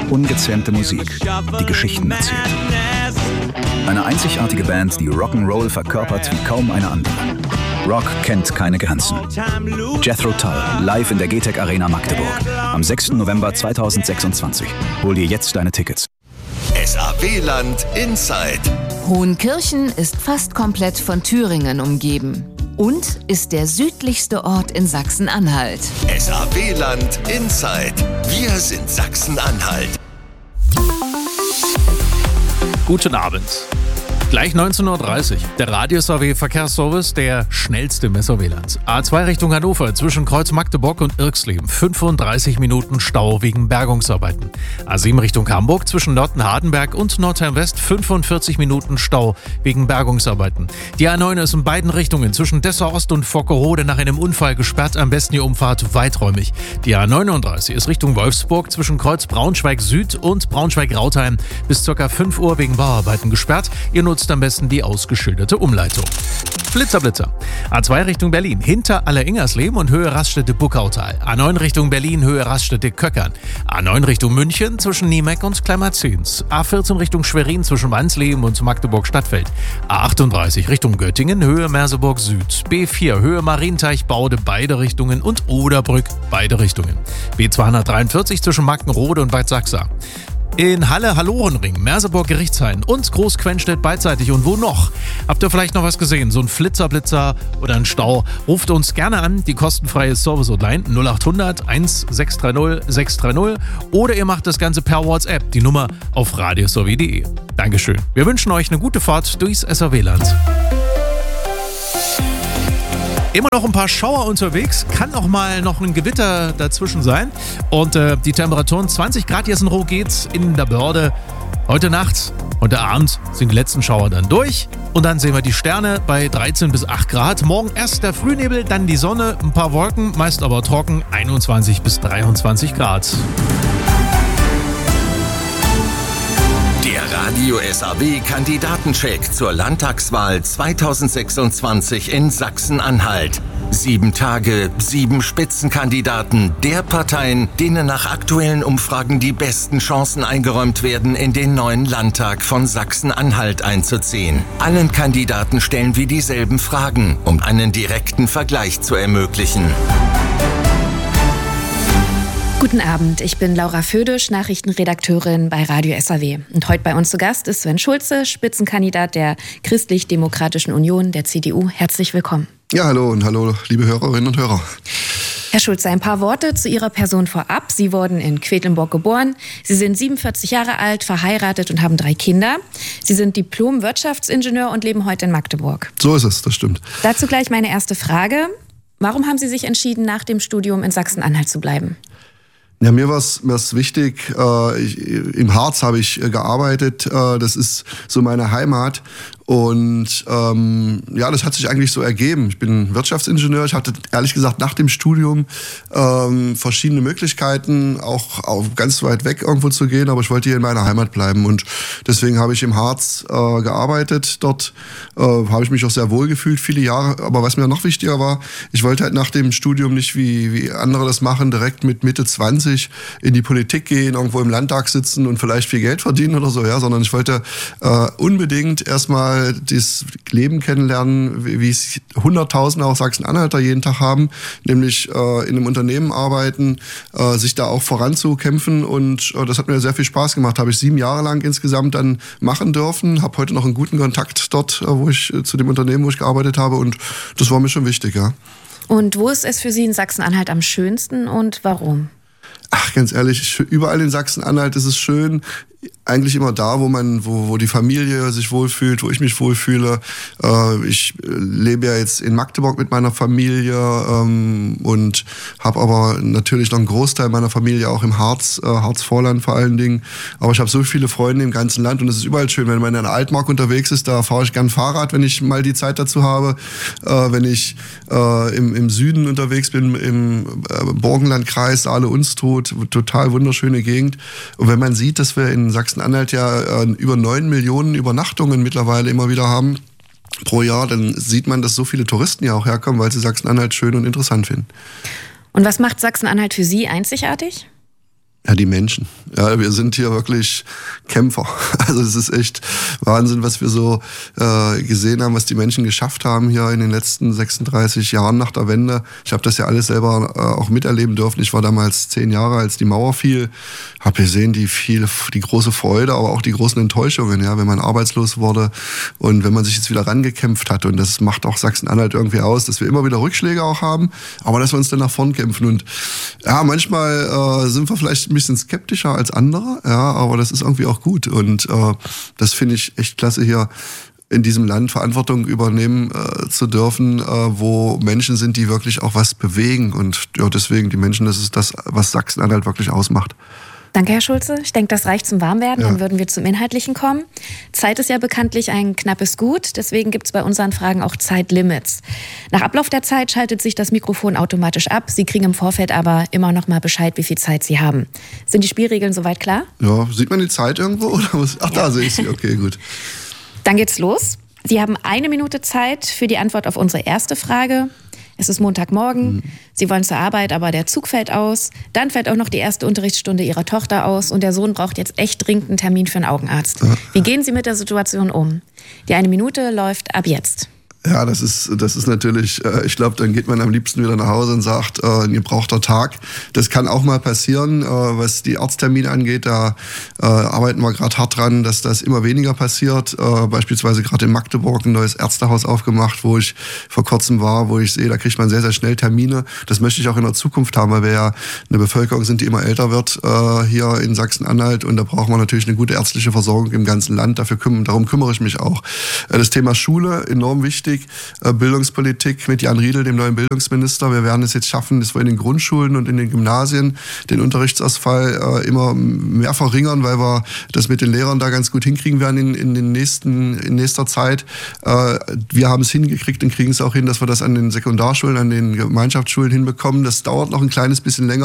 Ungezähmte Musik, die Geschichten erzählt. Eine einzigartige Band, die Rock'n'Roll verkörpert wie kaum eine andere. Rock kennt keine Grenzen. Jethro Tull, live in der GTEC Arena Magdeburg. Am 6. November 2026. Hol dir jetzt deine Tickets. SAW-Land Inside. Hohenkirchen ist fast komplett von Thüringen umgeben und ist der südlichste Ort in Sachsen-Anhalt. SAW-Land Inside. Wir sind Sachsen-Anhalt. Guten Abend. Gleich 19.30 Uhr. Der Radio-SAW-Verkehrsservice, der schnellste im SAW-Land. A2 Richtung Hannover zwischen Kreuz Magdeburg und Irxleben. 35 Minuten Stau wegen Bergungsarbeiten. A7 Richtung Hamburg zwischen Nörten-Hardenberg und Nordheim-West. 45 Minuten Stau wegen Bergungsarbeiten. Die A9 ist in beiden Richtungen zwischen Dessau-Ost und Vockerode nach einem Unfall gesperrt. Am besten die Umfahrt weiträumig. Die A39 ist Richtung Wolfsburg zwischen Kreuz Braunschweig-Süd und Braunschweig-Rautheim bis ca. 5 Uhr wegen Bauarbeiten gesperrt. Ihr nutzt am besten die ausgeschilderte Umleitung. Blitzer. A2 Richtung Berlin, hinter Aller-Ingersleben und Höhe Raststätte-Buckautal. A9 Richtung Berlin, Höhe Raststätte-Köckern. A9 Richtung München zwischen Niemeck und Kleimatzins. A14 Richtung Schwerin zwischen Wansleben und Magdeburg-Stadtfeld. A38 Richtung Göttingen, Höhe Merseburg-Süd. B4 Höhe Marienteich-Baude, beide Richtungen und Oderbrück, beide Richtungen. B243 zwischen Mackenrode und Bad Sachsa. In Halle-Hallorenring, Merseburg-Gerichtshain und Groß-Quenstedt beidseitig. Und wo noch? Habt ihr vielleicht noch was gesehen? So ein Flitzer oder ein Stau? Ruft uns gerne an, die kostenfreie Service-Hotline 0800 1630 630 oder ihr macht das Ganze per WhatsApp, die Nummer auf radiosaw.de. Dankeschön. Wir wünschen euch eine gute Fahrt durchs SAW-Land. Immer noch ein paar Schauer unterwegs, kann auch mal noch ein Gewitter dazwischen sein. Und die Temperaturen 20 Grad, hier ist in Roh-Geht's in der Börde. Heute Nacht, heute Abend sind die letzten Schauer dann durch. Und dann sehen wir die Sterne bei 13 bis 8 Grad. Morgen erst der Frühnebel, dann die Sonne, ein paar Wolken, meist aber trocken, 21 bis 23 Grad. Der Radio SAW-Kandidatencheck zur Landtagswahl 2026 in Sachsen-Anhalt. 7 Tage, 7 Spitzenkandidaten der Parteien, denen nach aktuellen Umfragen die besten Chancen eingeräumt werden, in den neuen Landtag von Sachsen-Anhalt einzuziehen. Allen Kandidaten stellen wir dieselben Fragen, um einen direkten Vergleich zu ermöglichen. Guten Abend, ich bin Laura Födisch, Nachrichtenredakteurin bei Radio SAW. Und heute bei uns zu Gast ist Sven Schulze, Spitzenkandidat der Christlich-Demokratischen Union, der CDU. Herzlich willkommen. Ja, hallo und hallo, liebe Hörerinnen und Hörer. Herr Schulze, ein paar Worte zu Ihrer Person vorab. Sie wurden in Quedlinburg geboren. Sie sind 47 Jahre alt, verheiratet und haben 3 Kinder. Sie sind Diplom-Wirtschaftsingenieur und leben heute in Magdeburg. So ist es, das stimmt. Dazu gleich meine erste Frage. Warum haben Sie sich entschieden, nach dem Studium in Sachsen-Anhalt zu bleiben? Ja, mir war es wichtig, im Harz habe ich gearbeitet, das ist so meine Heimat. Und ja, das hat sich eigentlich so ergeben. Ich bin Wirtschaftsingenieur. Ich hatte ehrlich gesagt nach dem Studium verschiedene Möglichkeiten, auch ganz weit weg irgendwo zu gehen. Aber ich wollte hier in meiner Heimat bleiben. Und deswegen habe ich im Harz gearbeitet. Dort habe ich mich auch sehr wohl gefühlt, viele Jahre. Aber was mir noch wichtiger war, ich wollte halt nach dem Studium nicht, wie andere das machen, direkt mit Mitte 20 in die Politik gehen, irgendwo im Landtag sitzen und vielleicht viel Geld verdienen oder so. Ja, sondern ich wollte unbedingt erstmal das Leben kennenlernen, wie es Hunderttausende auch Sachsen-Anhalter jeden Tag haben, nämlich in einem Unternehmen arbeiten, sich da auch voranzukämpfen und das hat mir sehr viel Spaß gemacht. Habe ich 7 Jahre lang insgesamt dann machen dürfen, habe heute noch einen guten Kontakt dort, wo ich zu dem Unternehmen, wo ich gearbeitet habe und das war mir schon wichtig, ja. Und wo ist es für Sie in Sachsen-Anhalt am schönsten und warum? Ach, ganz ehrlich, überall in Sachsen-Anhalt ist es schön. Eigentlich immer da, wo die Familie sich wohlfühlt, wo ich mich wohlfühle. Ich lebe ja jetzt in Magdeburg mit meiner Familie und habe aber natürlich noch einen Großteil meiner Familie auch im Harz, Harzvorland vor allen Dingen. Aber ich habe so viele Freunde im ganzen Land und es ist überall schön, wenn man in der Altmark unterwegs ist, da fahre ich gern Fahrrad, wenn ich mal die Zeit dazu habe. Wenn ich im Süden unterwegs bin, im Burgenlandkreis, Saale-Unstrut, total wunderschöne Gegend. Und wenn man sieht, dass wir in Sachsen-Anhalt ja über 9 Millionen Übernachtungen mittlerweile immer wieder haben pro Jahr, dann sieht man, dass so viele Touristen ja auch herkommen, weil sie Sachsen-Anhalt schön und interessant finden. Und was macht Sachsen-Anhalt für Sie einzigartig? Ja, die Menschen. Ja, wir sind hier wirklich Kämpfer. Also es ist echt Wahnsinn, was wir so gesehen haben, was die Menschen geschafft haben hier in den letzten 36 Jahren nach der Wende. Ich habe das ja alles selber auch miterleben dürfen. Ich war damals 10 Jahre, als die Mauer fiel. Habe gesehen, die große Freude, aber auch die großen Enttäuschungen, ja, wenn man arbeitslos wurde und wenn man sich jetzt wieder rangekämpft hat. Und das macht auch Sachsen-Anhalt irgendwie aus, dass wir immer wieder Rückschläge auch haben, aber dass wir uns dann nach vorn kämpfen. Und ja, manchmal sind wir vielleicht ein bisschen skeptischer als andere, ja, aber das ist irgendwie auch gut. Und das finde ich echt klasse, hier in diesem Land Verantwortung übernehmen zu dürfen, wo Menschen sind, die wirklich auch was bewegen. Und ja, deswegen die Menschen, das ist das, was Sachsen-Anhalt wirklich ausmacht. Danke, Herr Schulze. Ich denke, das reicht zum Warmwerden. Ja. Dann würden wir zum Inhaltlichen kommen. Zeit ist ja bekanntlich ein knappes Gut. Deswegen gibt es bei unseren Fragen auch Zeitlimits. Nach Ablauf der Zeit schaltet sich das Mikrofon automatisch ab. Sie kriegen im Vorfeld aber immer noch mal Bescheid, wie viel Zeit Sie haben. Sind die Spielregeln soweit klar? Ja, sieht man die Zeit irgendwo? Oder was? Ach, da sehe ich sie. Okay, gut. Dann geht's los. Sie haben 1 Minute Zeit für die Antwort auf unsere erste Frage. Es ist Montagmorgen, Sie wollen zur Arbeit, aber der Zug fällt aus. Dann fällt auch noch die erste Unterrichtsstunde Ihrer Tochter aus und der Sohn braucht jetzt echt dringend einen Termin für einen Augenarzt. Wie gehen Sie mit der Situation um? Die 1 Minute läuft ab jetzt. Ja, das ist natürlich, ich glaube, dann geht man am liebsten wieder nach Hause und sagt, ein gebrauchter Tag. Das kann auch mal passieren, was die Arzttermine angeht. Da arbeiten wir gerade hart dran, dass das immer weniger passiert. Beispielsweise gerade in Magdeburg ein neues Ärztehaus aufgemacht, wo ich vor kurzem war, wo ich sehe, da kriegt man sehr, sehr schnell Termine. Das möchte ich auch in der Zukunft haben, weil wir ja eine Bevölkerung sind, die immer älter wird hier in Sachsen-Anhalt. Und da brauchen wir natürlich eine gute ärztliche Versorgung im ganzen Land. Darum kümmere ich mich auch. Das Thema Schule, enorm wichtig. Bildungspolitik mit Jan Riedel, dem neuen Bildungsminister. Wir werden es jetzt schaffen, dass wir in den Grundschulen und in den Gymnasien den Unterrichtsausfall immer mehr verringern, weil wir das mit den Lehrern da ganz gut hinkriegen werden in nächster Zeit. Wir haben es hingekriegt und kriegen es auch hin, dass wir das an den Sekundarschulen, an den Gemeinschaftsschulen hinbekommen. Das dauert noch ein kleines bisschen länger.